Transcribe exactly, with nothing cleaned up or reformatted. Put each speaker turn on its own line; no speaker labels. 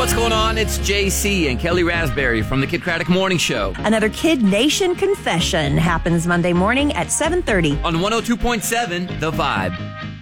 what's going on? It's J C and Kelly Raspberry from the Kid Craddock Morning Show.
Another Kid Nation confession happens Monday morning at seven thirty.
On one oh two point seven, The Vibe.